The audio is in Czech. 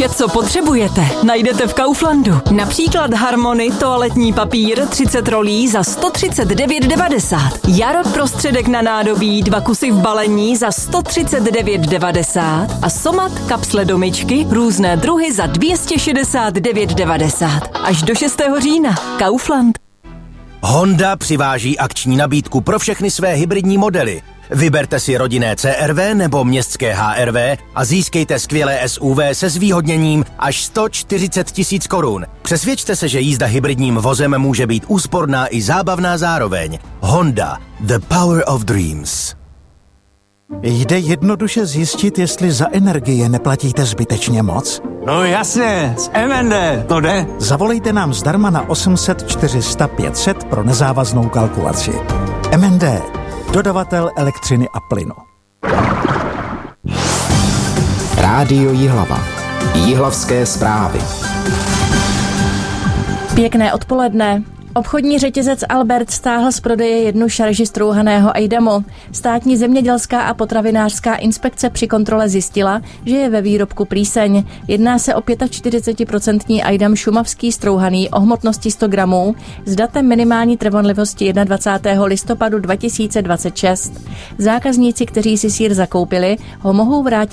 Vše, co potřebujete, najdete v Kauflandu. Například Harmony toaletní papír 30 rolí za 139,90. Jar prostředek na nádobí 2 kusy v balení za 139,90 a Somat kapsle do myčky různé druhy za 269,90. Až do 6. října. Kaufland. Honda přiváží akční nabídku pro všechny své hybridní modely. Vyberte si rodinné CR-V nebo městské HR-V a získejte skvělé SUV se zvýhodněním až 140 000 korun. Přesvědčte se, že jízda hybridním vozem může být úsporná i zábavná zároveň. Honda. The power of dreams. Jde jednoduše zjistit, jestli za energie neplatíte zbytečně moc? No jasně, z MND, to jde. Zavolejte nám zdarma na 800 400 500 pro nezávaznou kalkulaci. MND. Dodavatel elektřiny a plynu. Rádio Jihlava. Jihlavské zprávy. Pěkné odpoledne. Obchodní řetězec Albert stáhl z prodeje 1 šarži strouhaného ajdamu. Státní zemědělská a potravinářská inspekce při kontrole zjistila, že je ve výrobku plíseň. Jedná se o 45% ajdam šumavský strouhaný o hmotnosti 100 gramů s datem minimální trvanlivosti 21. listopadu 2026. Zákazníci, kteří si sýr zakoupili, ho mohou vrátit